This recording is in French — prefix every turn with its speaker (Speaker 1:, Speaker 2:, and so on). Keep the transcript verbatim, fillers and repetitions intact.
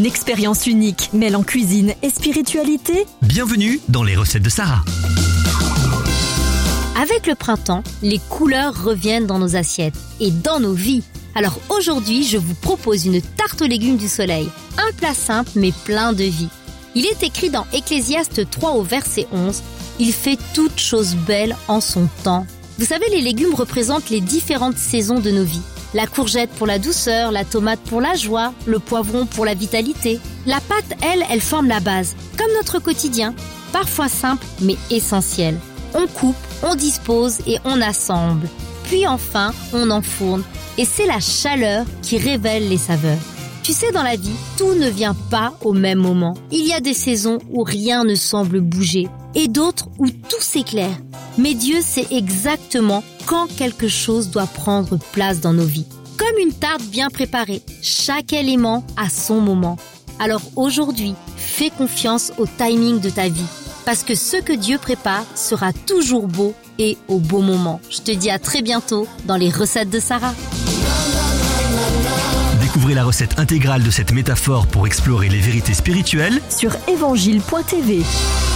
Speaker 1: Une expérience unique, mêlant cuisine et spiritualité.
Speaker 2: Bienvenue dans les recettes de Sarah.
Speaker 3: Avec le printemps, les couleurs reviennent dans nos assiettes et dans nos vies. Alors aujourd'hui, je vous propose une tarte aux légumes du soleil. Un plat simple mais plein de vie. Il est écrit dans Ecclésiaste trois au verset onze. Il fait toutes choses belles en son temps. Vous savez, les légumes représentent les différentes saisons de nos vies. La courgette pour la douceur, la tomate pour la joie, le poivron pour la vitalité. La pâte, elle, elle forme la base, comme notre quotidien. Parfois simple, mais essentiel. On coupe, on dispose et on assemble. Puis enfin, on enfourne. Et c'est la chaleur qui révèle les saveurs. Tu sais, dans la vie, tout ne vient pas au même moment. Il y a des saisons où rien ne semble bouger et d'autres où tout s'éclaire. Mais Dieu sait exactement quand quelque chose doit prendre place dans nos vies. Comme une tarte bien préparée, chaque élément a son moment. Alors aujourd'hui, fais confiance au timing de ta vie. Parce que ce que Dieu prépare sera toujours beau et au beau moment. Je te dis à très bientôt dans les recettes de Sarah.
Speaker 2: Découvrez la recette intégrale de cette métaphore pour explorer les vérités spirituelles
Speaker 1: sur évangile point t v.